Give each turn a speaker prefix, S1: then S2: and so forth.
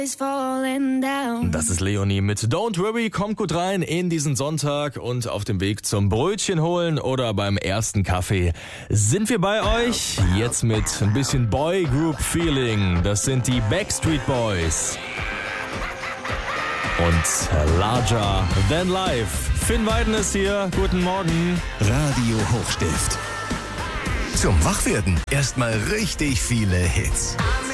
S1: Das ist Leonie mit Don't Worry, kommt gut rein in diesen Sonntag und auf dem Weg zum Brötchen holen oder beim ersten Kaffee sind wir bei euch. Jetzt mit ein bisschen Boy Group Feeling. Das sind die Backstreet Boys. Und Larger Than Life. Finn Weiden ist hier. Guten Morgen.
S2: Radio Hochstift. Zum Wachwerden erstmal richtig viele Hits.